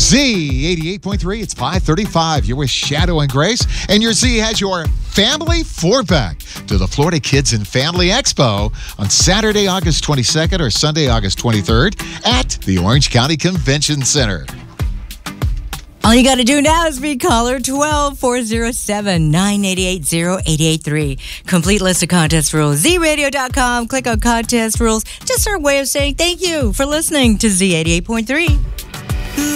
Z88.3, it's 5:35. You're with Shadow and Grace, and your Z has your family four-pack to the Florida Kids and Family Expo on Saturday, August 22nd or Sunday, August 23rd at the Orange County Convention Center. All you got to do now is be caller 12-407-988-0883. Complete list of contest rules, zradio.com. Click on contest rules. Just our way of saying thank you for listening to Z88.3.